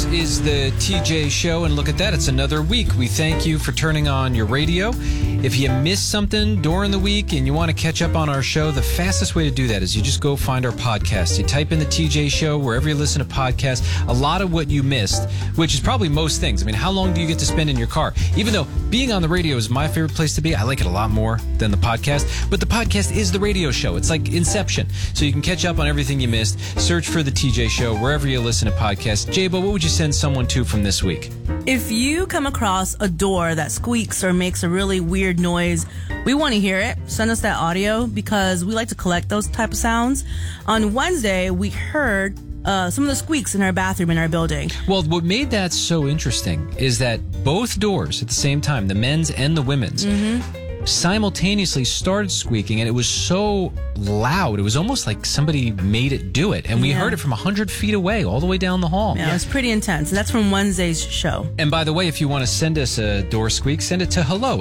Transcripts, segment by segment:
is the TJ Show, and look at that, it's another week. We thank you for turning on your radio. If you missed something during the week and you want to catch up on our show, the fastest way to do that is you just go find our podcast. You type in the TJ Show wherever you listen to podcasts. A lot of what you missed, which is probably most things. I mean, how long do you get to spend in your car? Even though being on the radio is my favorite place to be, I like it a lot more than the podcast. But the podcast is the radio show. It's like Inception. So you can catch up on everything you missed. Search for the TJ Show wherever you listen to podcasts. Jabo, what would you send someone to from this week? If you come across a door that squeaks or makes a really weird noise, we want to hear it. Send us that audio because we like to collect those type of sounds. On Wednesday, we heard some of the squeaks in our bathroom in our building. Well, what made that so interesting is that both doors at the same time, the men's and the women's, simultaneously started squeaking, and it was so loud. It was almost like somebody made it do it. And we heard it from 100 feet away, all the way down the hall. Yeah, it was pretty intense. And that's from Wednesday's show. And by the way, if you want to send us a door squeak, send it to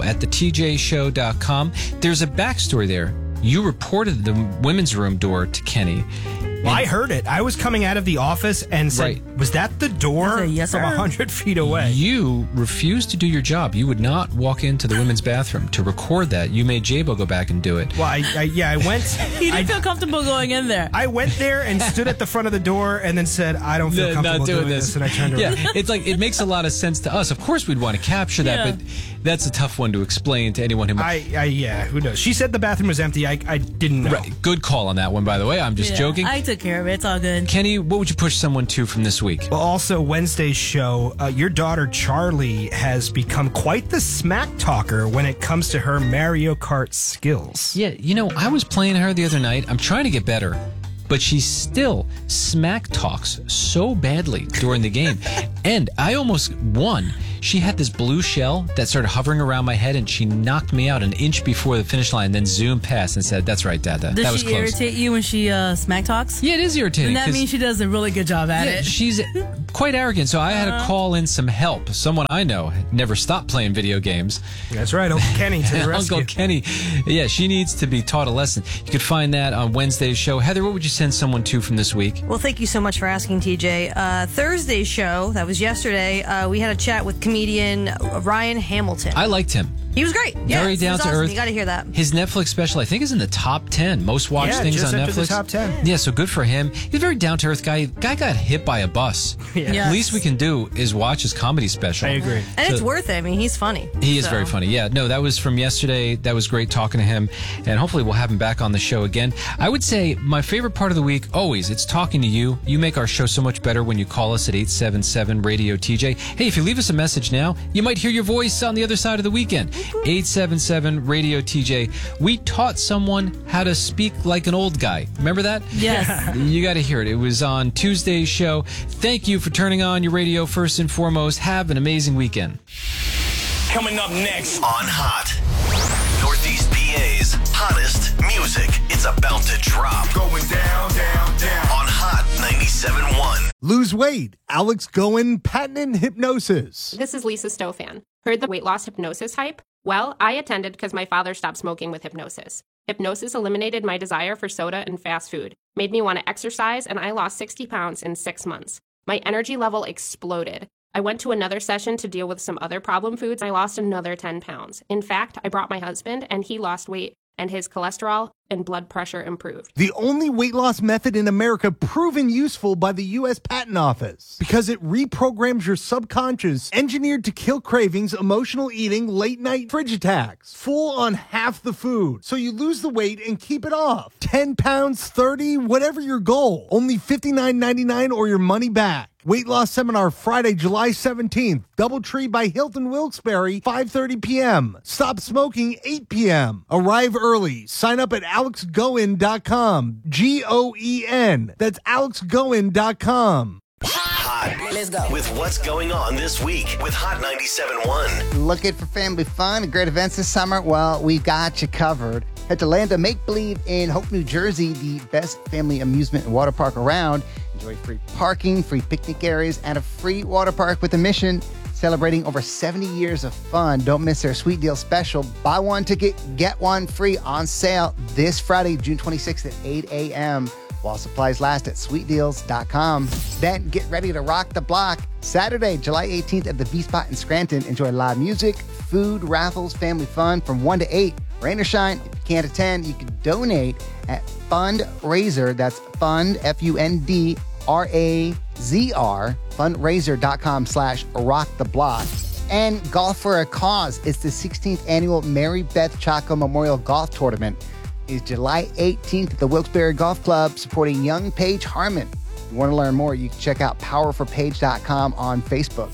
hello@thetjshow.com. There's a backstory there. You reported the women's room door to Kenny. Well, I heard it. I was coming out of the office and said, was that the door Yes, from sir. 100 feet away? You refused to do your job. You would not walk into the women's bathroom to record that. You made Jabo go back and do it. Well, I went. He didn't feel comfortable going in there. I went there and stood at the front of the door and then said, I don't feel comfortable not doing this. And I turned around. Yeah, it's like, it makes a lot of sense to us. Of course we'd want to capture that, but that's a tough one to explain to anyone who might. Who knows? She said the bathroom was empty. I didn't know. Right. Good call on that one, by the way. I'm just joking. I took care of it. It's all good. Kenny, what would you push someone to from this week? Well, also Wednesday's show, your daughter Charlie has become quite the smack talker when it comes to her Mario Kart skills. Yeah, you know, I was playing her the other night. I'm trying to get better, but she still smack talks so badly during the game. And I almost won. She had this blue shell that started hovering around my head, and she knocked me out an inch before the finish line, then zoomed past and said, "That's right, Dad. That was close." Does she irritate you when she smack talks? Yeah, it is irritating. And that means she does a really good job at it. She's quite arrogant, so I had to call in some help. Someone I know never stopped playing video games. That's right, Uncle Kenny to the rescue. Uncle Kenny. Yeah, she needs to be taught a lesson. You could find that on Wednesday's show. Heather, what would you send someone to from this week? Well, thank you so much for asking, TJ. Thursday's show, that was yesterday, we had a chat with comedian Ryan Hamilton. I liked him. He was great. Yeah, Very down to awesome. earth. You got to hear that. His Netflix special, I think, is in the top 10 most watched things just on after Netflix. the top 10. Yeah, so good for him. He's a very down to earth guy. Guy got hit by a bus. Yeah. Yes. Least we can do is watch his comedy special. I agree. And it's worth it. I mean, he's funny. He is So. very funny. Yeah, no, that was from yesterday. That was great talking to him. And hopefully we'll have him back on the show again. I would say my favorite part of the week, always, it's talking to you. You make our show so much better when you call us at 877-RADIO-TJ. Hey, if you leave us a message now, you might hear your voice on the other side of the weekend. 877-RADIO-TJ. We taught someone how to speak like an old guy. Remember that? Yes. You got to hear it. It was on Tuesday's show. Thank you for turning on your radio first and foremost. Have an amazing weekend. Coming up next on Hot. Northeast PA's hottest music. It's about to drop. Going down, down, down. On Hot 97.1. Lose weight. Alex Goen, patented hypnosis. This is Lisa Stofan. Heard the weight loss hypnosis hype? Well, I attended because my father stopped smoking with hypnosis. Hypnosis eliminated my desire for soda and fast food, made me want to exercise, and I lost 60 pounds in 6 months. My energy level exploded. I went to another session to deal with some other problem foods. I lost another 10 pounds. In fact, I brought my husband, and he lost weight, and his cholesterol and blood pressure improved. The only weight loss method in America proven useful by the U.S. Patent Office because it reprograms your subconscious, engineered to kill cravings, emotional eating, late night fridge attacks, full on half the food. So you lose the weight and keep it off. 10 pounds, 30, whatever your goal. Only $59.99 or your money back. Weight loss seminar Friday, July 17th. Doubletree by Hilton Wilkes-Barre, 5:30 p.m. Stop smoking, 8 p.m. Arrive early. Sign up at AlexGoen.com. G-O-E-N. That's AlexGoen.com. Hot. Let's go. With what's going on this week with Hot 97.1. Looking for family fun and great events this summer? Well, we've got you covered. Head to Land of Make Believe in Hope, New Jersey, the best family amusement and water park around. Enjoy free parking, free picnic areas, and a free water park with a mission. Celebrating over 70 years of fun. Don't miss their sweet deal special. Buy one ticket, get one free on sale this Friday, June 26th at 8 a.m. while supplies last at sweetdeals.com. Then get ready to rock the block. Saturday, July 18th at the V-Spot in Scranton. Enjoy live music, food, raffles, family fun from 1 to 8. Rain or shine, if you can't attend, you can donate at Fundraiser. That's Fund, F-U-N-D-R-A-Z-R, fundraiser.com/rocktheblock. And Golf for a Cause. It's the 16th annual Mary Beth Chaco Memorial Golf Tournament. It's July 18th at the Wilkes-Barre Golf Club, supporting young Paige Harmon. If you want to learn more, you can check out powerforpaige.com on Facebook.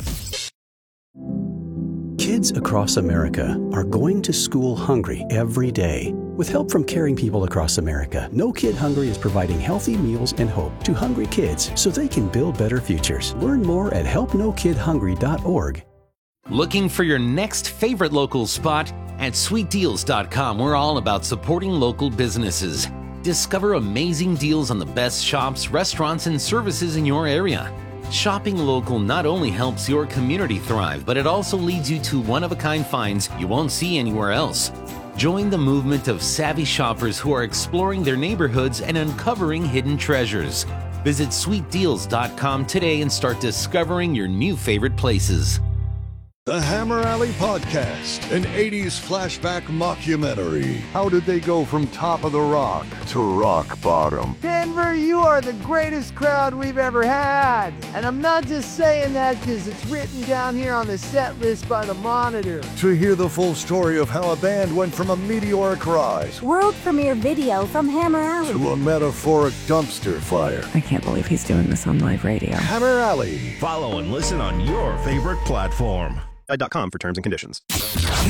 Kids across America are going to school hungry every day. With help from caring people across America, No Kid Hungry is providing healthy meals and hope to hungry kids so they can build better futures. Learn more at helpnokidhungry.org. Looking for your next favorite local spot? At sweetdeals.com, we're all about supporting local businesses. Discover amazing deals on the best shops, restaurants, and services in your area. Shopping local not only helps your community thrive, but it also leads you to one-of-a-kind finds you won't see anywhere else. Join the movement of savvy shoppers who are exploring their neighborhoods and uncovering hidden treasures. Visit sweetdeals.com today and start discovering your new favorite places. The Hammer Alley Podcast, an 80s flashback mockumentary. How did they go from top of the rock to rock bottom? Denver, you are the greatest crowd we've ever had. And I'm not just saying that because it's written down here on the set list by the Monitor. To hear the full story of how a band went from a meteoric rise, world premiere video from Hammer Alley, to a metaphoric dumpster fire. I can't believe he's doing this on live radio. Hammer Alley. Follow and listen on your favorite platform. .com for terms and conditions.